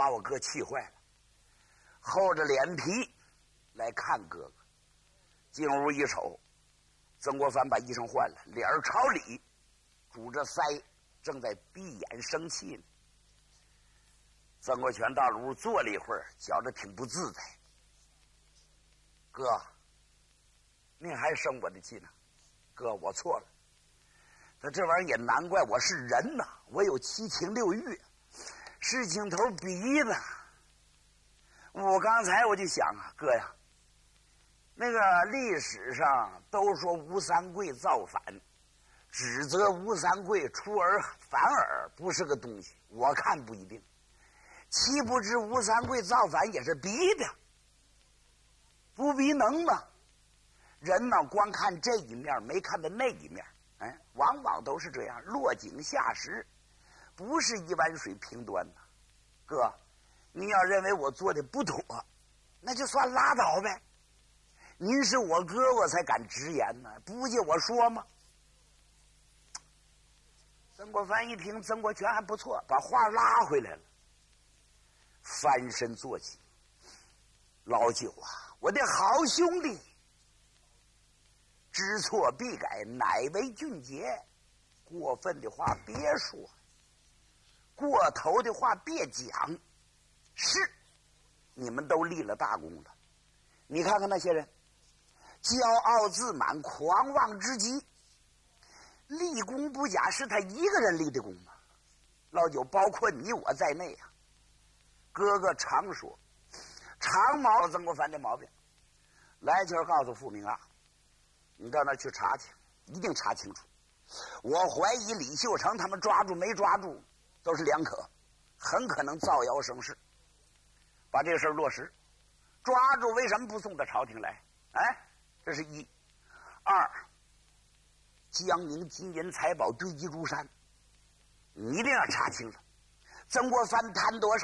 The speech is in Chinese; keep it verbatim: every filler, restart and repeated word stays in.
把我哥气坏了，厚着脸皮来看哥哥。进屋一瞅，曾国藩把衣裳换了，脸儿朝里，拄着腮，正在闭眼生气呢。曾国荃到了屋坐了一会儿，觉着挺不自在。哥，您还生我的气呢？哥，我错了。那这玩意儿也难怪，我是人呐，我有七情六欲，事情头逼的。我刚才我就想啊，哥呀，那个历史上都说吴三桂造反，指责吴三桂出尔反尔不是个东西，我看不一定。岂不知吴三桂造反也是逼的，不逼能吗？人呢，光看这一面，没看到那一面。哎，往往都是这样，落井下石，不是一碗水平端呐。哥，你要认为我做的不妥，那就算拉倒呗。您是我哥，我才敢直言呢，不借我说吗？曾国藩一听曾国荃还不错，把话拉回来了，翻身坐起。老九啊，我的好兄弟，知错必改，乃为俊杰。过分的话别说，过头的话别讲。是，你们都立了大功了。你看看那些人，骄傲自满，狂妄之极，立功不假，是他一个人立的功吗？老九，包括你我在内啊。哥哥常说，常毛曾国藩的毛病。来球告诉傅明啊，你到那儿去查去，一定查清楚。我怀疑李秀成他们抓住没抓住都是两可，很可能造谣生事。把这个事儿落实，抓住为什么不送到朝廷来？哎，这是一。二，江宁金银财宝堆积如山，你一定要查清楚。曾国藩贪多少，